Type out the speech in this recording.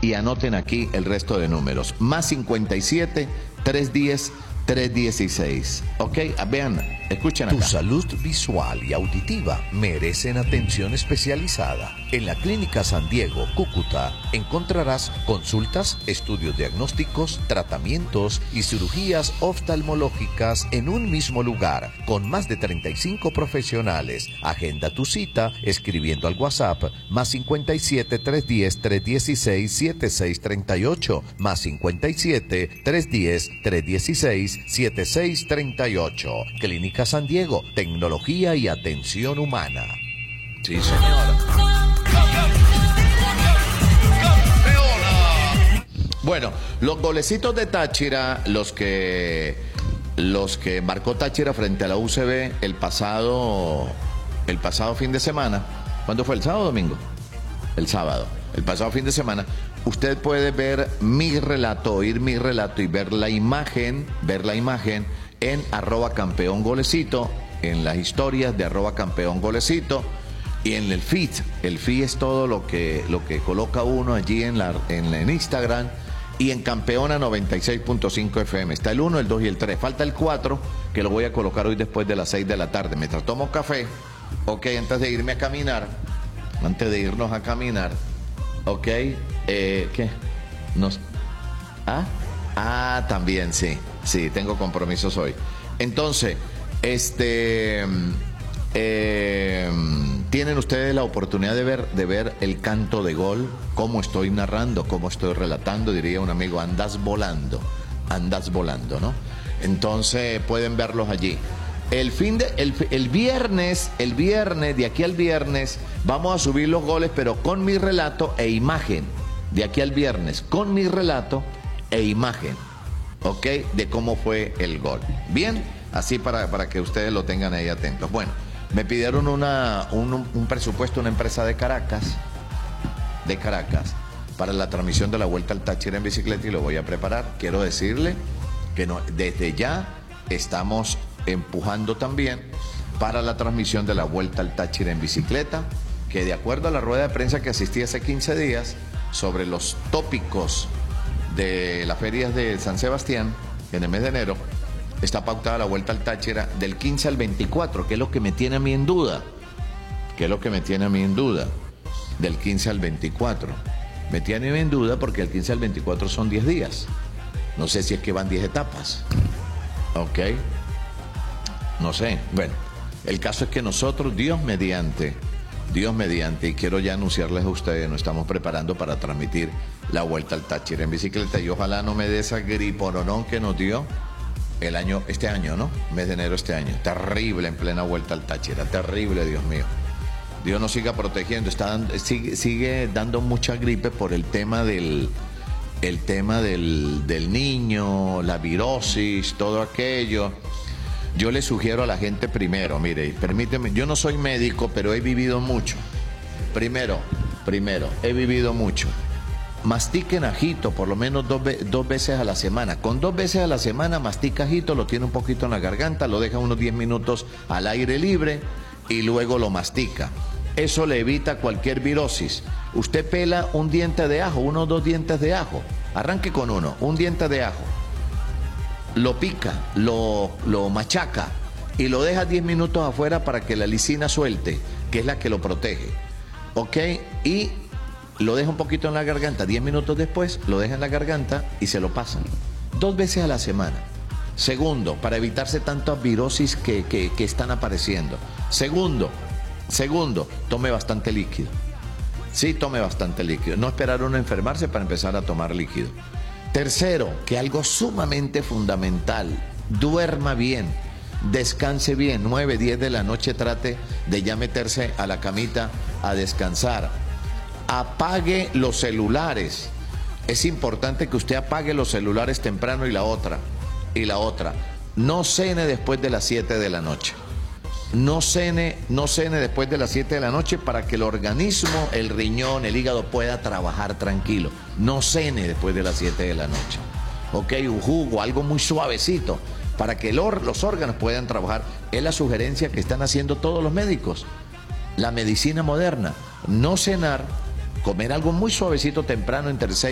y anoten aquí el resto de números. Más 57 310 316. Ok, vean, escuchen acá. Tu salud visual y auditiva merecen atención especializada. En la Clínica San Diego, Cúcuta, encontrarás consultas, estudios diagnósticos, tratamientos y cirugías oftalmológicas en un mismo lugar, con más de 35 profesionales. Agenda tu cita escribiendo al WhatsApp más 57 310 316 7638, más 57 310 316 7638. Clínica San Diego, tecnología y atención humana. Sí, señor. Bueno, los golecitos de Táchira, los que marcó Táchira frente a la UCB el pasado fin de semana. ¿Cuándo fue? ¿El sábado o domingo? El sábado. El pasado fin de semana. Usted puede ver mi relato, oír mi relato y ver la imagen en @campeongolecito, en las historias de @campeongolecito y en el feed. El feed es todo lo que coloca uno allí en Instagram y en Campeona 96.5 FM. Está el 1, el 2 y el 3. Falta el 4 que lo voy a colocar hoy después de las 6 de la tarde. Mientras tomo café, ok, antes de irnos a caminar, ok, ¿qué? También, sí, tengo compromisos hoy. Entonces, tienen ustedes la oportunidad de ver el canto de gol, cómo estoy narrando, cómo estoy relatando, diría un amigo, andas volando, ¿no? Entonces pueden verlos allí. El viernes, de aquí al viernes, vamos a subir los goles, pero con mi relato e imagen. De aquí al viernes, con mi relato e imagen, ¿ok? De cómo fue el gol. Bien, así para que ustedes lo tengan ahí atentos. Bueno, me pidieron un presupuesto, una empresa de Caracas, para la transmisión de la Vuelta al Táchira en bicicleta y lo voy a preparar. Quiero decirle que desde ya estamos empujando también para la transmisión de la Vuelta al Táchira en bicicleta, que de acuerdo a la rueda de prensa que asistí hace 15 días sobre los tópicos de las ferias de San Sebastián, en el mes de enero, está pautada la Vuelta al Táchira del 15 al 24, que es lo que me tiene a mí en duda. Del 15 al 24. Me tiene en duda porque el 15 al 24 son 10 días. No sé si es que van 10 etapas. Ok. No sé. Bueno, el caso es que nosotros, Dios mediante, y quiero ya anunciarles a ustedes, nos estamos preparando para transmitir la Vuelta al Táchira en bicicleta y ojalá no me dé esa griporonón que nos dio este año, ¿no? Mes de enero este año. Terrible en plena Vuelta al Táchira, terrible, Dios mío. Dios nos siga protegiendo, sigue dando mucha gripe por el tema del niño, la virosis, todo aquello. Yo le sugiero a la gente primero, mire, permíteme, yo no soy médico, pero he vivido mucho. Primero, he vivido mucho. Mastiquen ajito por lo menos dos veces a la semana. Con 2 veces a la semana mastica ajito, lo tiene un poquito en la garganta, lo deja unos 10 minutos al aire libre y luego lo mastica. Eso le evita cualquier virosis. Usted pela un diente de ajo, 1 o 2 dientes de ajo. Arranque con un diente de ajo. Lo pica, lo machaca y lo deja 10 minutos afuera para que la lisina suelte, que es la que lo protege. ¿Ok? Y lo deja un poquito en la garganta. 10 minutos después lo deja en la garganta y se lo pasan. 2 veces a la semana. Segundo, para evitarse tantas virosis que están apareciendo. Segundo, tome bastante líquido. Sí, tome bastante líquido. No esperar uno a enfermarse para empezar a tomar líquido. Tercero, que algo sumamente fundamental, duerma bien, descanse bien. 9, 10 de la noche trate de ya meterse a la camita a descansar. Apague los celulares. Es importante que usted apague los celulares temprano y la otra. No cene después de las 7 de la noche. No cene después de las 7 de la noche para que el organismo, el riñón, el hígado pueda trabajar tranquilo. No cene después de las 7 de la noche. Ok, un jugo, algo muy suavecito para que los órganos puedan trabajar. Es la sugerencia que están haciendo todos los médicos. La medicina moderna, no cenar, comer algo muy suavecito temprano entre 6